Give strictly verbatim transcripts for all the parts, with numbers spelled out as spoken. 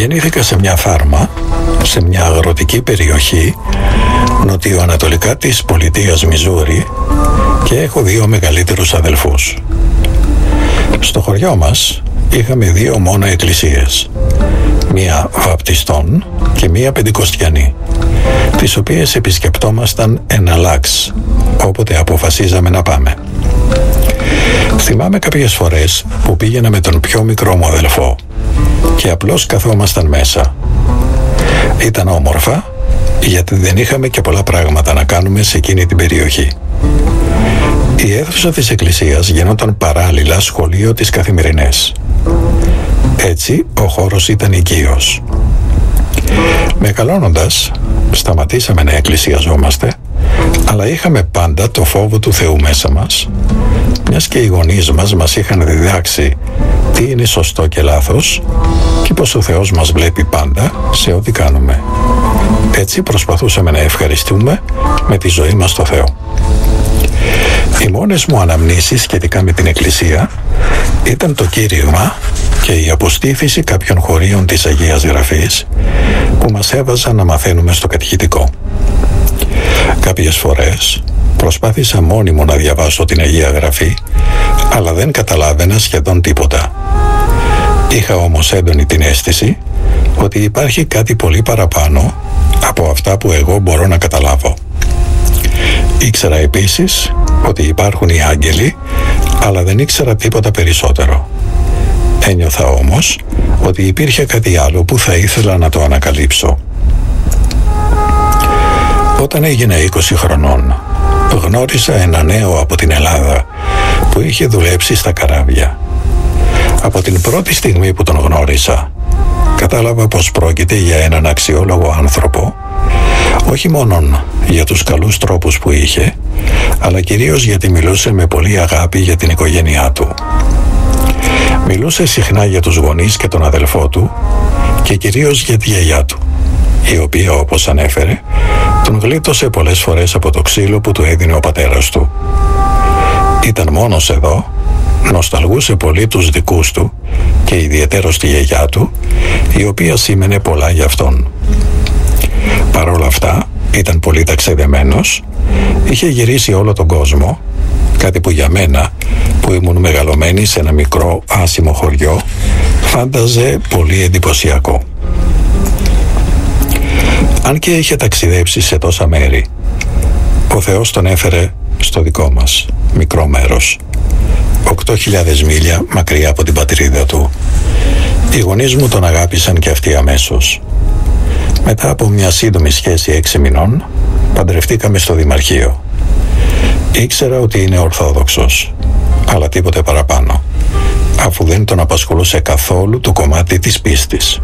Γεννήθηκα σε μια φάρμα, σε μια αγροτική περιοχή νοτιοανατολικά της πολιτείας Μιζούρι και έχω δύο μεγαλύτερους αδελφούς. Στο χωριό μας είχαμε δύο μόνο εκκλησίες, μία βαπτιστών και μία πεντηκοστιανή, τις οποίες επισκεπτόμασταν εναλλάξ όποτε αποφασίζαμε να πάμε. Θυμάμαι κάποιες φορές που πήγαινα με τον πιο μικρό μου αδελφό και απλώς καθόμασταν μέσα. Ήταν όμορφα γιατί δεν είχαμε και πολλά πράγματα να κάνουμε σε εκείνη την περιοχή. Η αίθουσα της εκκλησίας γινόταν παράλληλα σχολείο της καθημερινές. Έτσι ο χώρος ήταν οικείος. Μεγαλώνοντας, σταματήσαμε να εκκλησιαζόμαστε, αλλά είχαμε πάντα το φόβο του Θεού μέσα μας, μιας και οι γονείς μας μας είχαν διδάξει τι είναι σωστό και λάθος και πως ο Θεός μας βλέπει πάντα σε ό,τι κάνουμε. Έτσι προσπαθούσαμε να ευχαριστούμε με τη ζωή μας στο Θεό. Οι μόνες μου αναμνήσεις σχετικά με την εκκλησία ήταν το κήρυγμα και η αποστήθηση κάποιων χωρίων της Αγίας Γραφής που μας έβαζαν να μαθαίνουμε στο κατηχητικό. Κάποιες φορές προσπάθησα μόνη μου να διαβάσω την Αγία Γραφή, αλλά δεν καταλάβαινα σχεδόν τίποτα. Είχα όμως έντονη την αίσθηση ότι υπάρχει κάτι πολύ παραπάνω από αυτά που εγώ μπορώ να καταλάβω. Ήξερα επίσης ότι υπάρχουν οι άγγελοι, αλλά δεν ήξερα τίποτα περισσότερο. Ένιωθα όμως ότι υπήρχε κάτι άλλο που θα ήθελα να το ανακαλύψω. Όταν έγινα είκοσι χρονών, γνώρισα ένα νέο από την Ελλάδα που είχε δουλέψει στα καράβια. Από την πρώτη στιγμή που τον γνώρισα, κατάλαβα πως πρόκειται για έναν αξιόλογο άνθρωπο, όχι μόνον για τους καλούς τρόπους που είχε, αλλά κυρίως γιατί μιλούσε με πολύ αγάπη για την οικογένειά του. Μιλούσε συχνά για τους γονείς και τον αδελφό του και κυρίως για τη γιαγιά του, η οποία, όπως ανέφερε, τον γλίτωσε πολλές φορές από το ξύλο που του έδινε ο πατέρας του. Ήταν μόνος εδώ, νοσταλγούσε πολύ τους δικούς του και ιδιαιτέρως τη γιαγιά του, η οποία σήμαινε πολλά για αυτόν. Παρ' όλα αυτά, ήταν πολύ ταξιδεμένος, είχε γυρίσει όλο τον κόσμο, κάτι που για μένα, που ήμουν μεγαλωμένη σε ένα μικρό άσημο χωριό, φάνταζε πολύ εντυπωσιακό. Αν και είχε ταξιδέψει σε τόσα μέρη, ο Θεός τον έφερε στο δικό μας μικρό μέρος, οκτώ χιλιάδες μίλια μακριά από την πατρίδα του. Οι γονείς μου τον αγάπησαν και αυτοί αμέσως. Μετά από μια σύντομη σχέση έξι μηνών, παντρευτήκαμε στο Δημαρχείο. Ήξερα ότι είναι Ορθόδοξος, αλλά τίποτε παραπάνω, αφού δεν τον απασχολούσε καθόλου το κομμάτι της πίστης.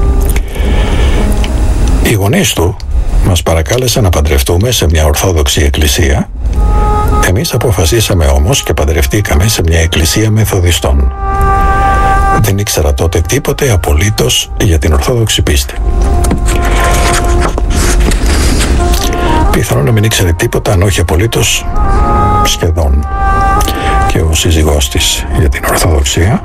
Οι γονείς του μας παρακάλεσαν να παντρευτούμε σε μια Ορθόδοξη εκκλησία. Εμείς αποφασίσαμε όμως και παντρευτήκαμε σε μια εκκλησία Μεθοδιστών. Δεν ήξερα τότε τίποτε απολύτως για την Ορθόδοξη πίστη. Πιθανόν να μην ήξερε τίποτα, αν όχι απολύτως, σχεδόν, και ο σύζυγός της για την Ορθοδοξία,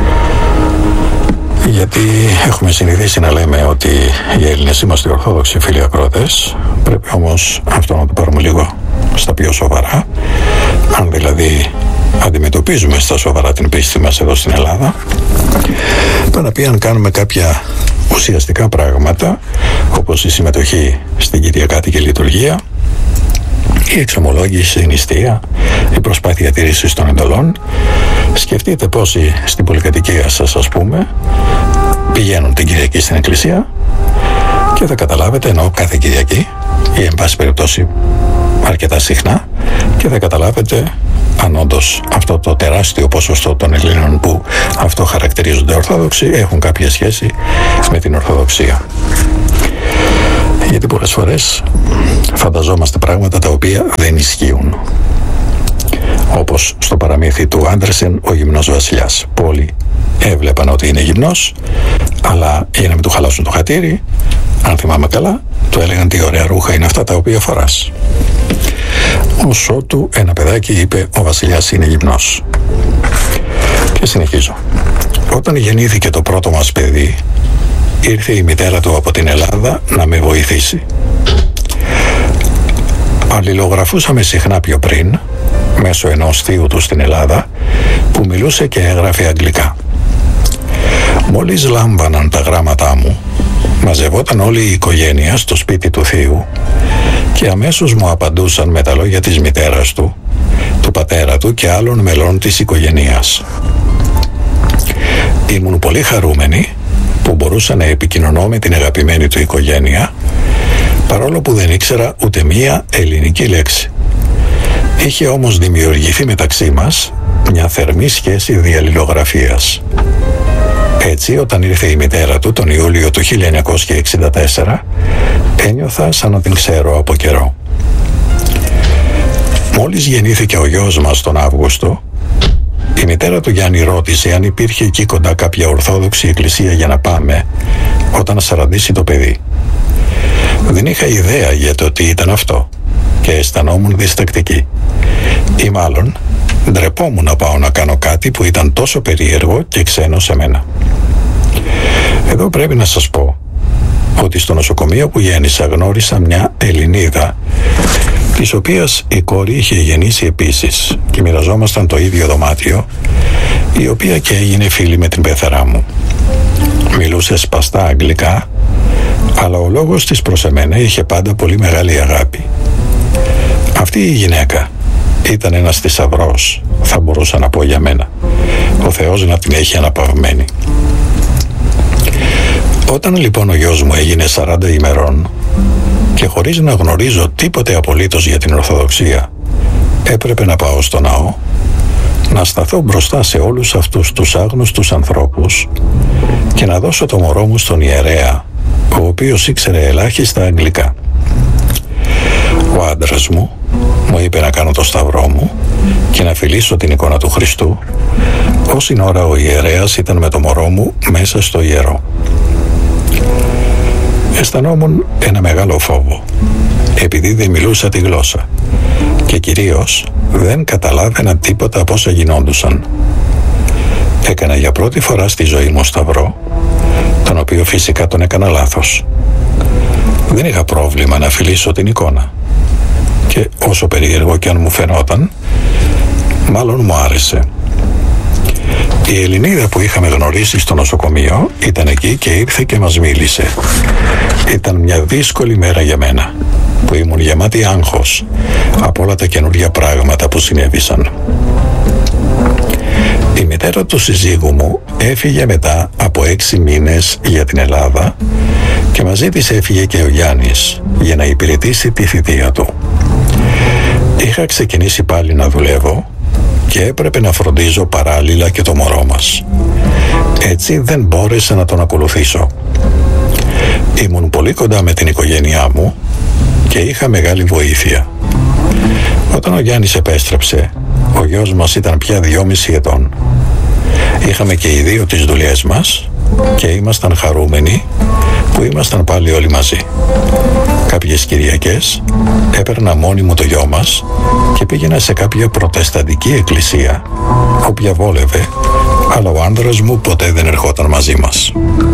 γιατί έχουμε συνηθίσει να λέμε ότι οι Έλληνες είμαστε Ορθόδοξοι, φίλοι ακροατές. Πρέπει όμως αυτό να το πάρουμε λίγο στα πιο σοβαρά, αν δηλαδή αντιμετωπίζουμε στα σοβαρά την πίστη μας εδώ στην Ελλάδα. Τώρα πει αν κάνουμε κάποια ουσιαστικά πράγματα, όπως η συμμετοχή στην Κυριακάτικη Λειτουργία, η εξομολόγηση, η νηστεία, η προσπάθεια τήρησης των εντολών. Σκεφτείτε πόσοι στην πολυκατοικία σας, ας πούμε, πηγαίνουν την Κυριακή στην εκκλησία και θα καταλάβετε, ενώ κάθε Κυριακή ή εν πάση περιπτώσει αρκετά συχνά, και θα καταλάβετε αν όντως αυτό το τεράστιο ποσοστό των Ελλήνων που αυτό χαρακτηρίζονται Ορθόδοξοι έχουν κάποια σχέση με την Ορθοδοξία. Γιατί πολλές φορές φανταζόμαστε πράγματα τα οποία δεν ισχύουν. Όπως στο παραμύθι του Άντερσεν, ο γυμνός βασιλιάς. Πολλοί έβλεπαν ότι είναι γυμνός, αλλά για να μην του χαλάσουν το χατήρι, αν θυμάμαι καλά, του έλεγαν τι ωραία ρούχα είναι αυτά τα οποία φοράς. Ως ότου ένα παιδάκι είπε ο βασιλιάς είναι γυμνός. Και συνεχίζω. Όταν γεννήθηκε το πρώτο μας παιδί, ήρθε η μητέρα του από την Ελλάδα να με βοηθήσει. Αλληλογραφούσαμε συχνά πιο πριν, μέσω ενός θείου του στην Ελλάδα, που μιλούσε και έγραφε αγγλικά. Μόλις λάμβαναν τα γράμματά μου, μαζευόταν όλη η οικογένεια στο σπίτι του θείου και αμέσως μου απαντούσαν με τα λόγια της μητέρας του, του πατέρα του και άλλων μελών της οικογένειας. Ήμουν πολύ χαρούμενη που μπορούσα να επικοινωνώ με την αγαπημένη του οικογένεια, παρόλο που δεν ήξερα ούτε μία ελληνική λέξη. Είχε όμως δημιουργηθεί μεταξύ μας μια θερμή σχέση διαλληλογραφίας. Έτσι, όταν ήρθε η μητέρα του τον Ιούλιο του χίλια εννιακόσια εξήντα τέσσερα, ένιωθα σαν να την ξέρω από καιρό. Μόλις γεννήθηκε ο γιος μας τον Αύγουστο, η μητέρα του Γιάννη ρώτησε αν υπήρχε εκεί κοντά κάποια ορθόδοξη εκκλησία για να πάμε όταν σαραντήσει το παιδί. Δεν είχα ιδέα για το τι ήταν αυτό και αισθανόμουν διστακτική. Ή μάλλον ντρεπόμουν να πάω να κάνω κάτι που ήταν τόσο περίεργο και ξένο σε μένα. Εδώ πρέπει να σας πω ότι στο νοσοκομείο που γέννησα γνώρισα μια Ελληνίδα, της οποίας η κόρη είχε γεννήσει επίσης και μοιραζόμασταν το ίδιο δωμάτιο, η οποία και έγινε φίλη με την πεθερά μου. Μιλούσε σπαστά αγγλικά, αλλά ο λόγος της προς εμένα είχε πάντα πολύ μεγάλη αγάπη. Αυτή η γυναίκα ήταν ένας θησαυρός, θα μπορούσα να πω για μένα. Ο Θεός να την έχει αναπαυμένη. Όταν λοιπόν ο γιος μου έγινε σαράντα ημερών και χωρίς να γνωρίζω τίποτε απολύτως για την Ορθοδοξία, έπρεπε να πάω στο ναό, να σταθώ μπροστά σε όλους αυτούς τους άγνωστους ανθρώπους και να δώσω το μωρό μου στον ιερέα, ο οποίος ήξερε ελάχιστα αγγλικά. Ο άντρας μου μου είπε να κάνω το σταυρό μου και να φιλήσω την εικόνα του Χριστού, όση ώρα ο ιερέας ήταν με το μωρό μου μέσα στο ιερό. Αισθανόμουν ένα μεγάλο φόβο, επειδή δεν μιλούσα τη γλώσσα και κυρίως δεν καταλάβαινα τίποτα από όσα γινόντουσαν. Έκανα για πρώτη φορά στη ζωή μου σταυρό, τον οποίο φυσικά τον έκανα λάθος. Δεν είχα πρόβλημα να φιλήσω την εικόνα και όσο περίεργο και αν μου φαινόταν, μάλλον μου άρεσε. Η Ελληνίδα που είχαμε γνωρίσει στο νοσοκομείο ήταν εκεί και ήρθε και μας μίλησε. Ήταν μια δύσκολη μέρα για μένα, που ήμουν γεμάτη άγχος από όλα τα καινούργια πράγματα που συνέβησαν. Η μητέρα του συζύγου μου έφυγε μετά από έξι μήνες για την Ελλάδα και μαζί της έφυγε και ο Γιάννης για να υπηρετήσει τη θητεία του. Είχα ξεκινήσει πάλι να δουλεύω και έπρεπε να φροντίζω παράλληλα και το μωρό μας. Έτσι δεν μπόρεσα να τον ακολουθήσω. Ήμουν πολύ κοντά με την οικογένειά μου και είχα μεγάλη βοήθεια. Όταν ο Γιάννης επέστρεψε, ο γιος μας ήταν πια δυόμιση ετών. Είχαμε και οι δύο τις δουλειές μας και ήμασταν χαρούμενοι που ήμασταν πάλι όλοι μαζί. Κάποιες Κυριακές έπαιρνα μόνη μου το γιο μας και πήγαινα σε κάποια προτεσταντική εκκλησία, όποια βόλευε, αλλά ο άντρας μου ποτέ δεν ερχόταν μαζί μας.